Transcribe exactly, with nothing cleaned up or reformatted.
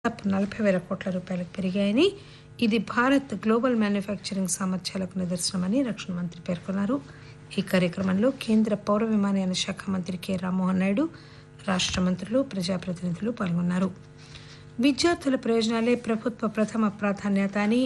దాదాపు నలభై వేల కోట్ల రూపాయలకు పెరిగాయని, ఇది భారత్ గ్లోబల్ మ్యానుఫ్యాక్చరింగ్ సామర్థ్యాలకు నిదర్శనమని రక్షణ మంత్రి పేర్కొన్నారు. ఈ కార్యక్రమంలో కేంద్ర పౌర విమానయాన శాఖ మంత్రి కె రామ్మోహన్ నాయుడు, రాష్ట మంత్రులు, ప్రజాప్రతినిధులు పాల్గొన్నారు. విద్యార్థుల ప్రయోజనాలే ప్రభుత్వ ప్రథమ ప్రాధాన్యత అని